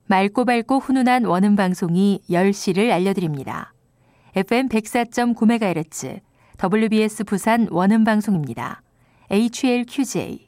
맑고 밝고 훈훈한 원음 방송이 10시를 알려드립니다. FM 104.9MHz WBS 부산 원음 방송입니다. HLQJ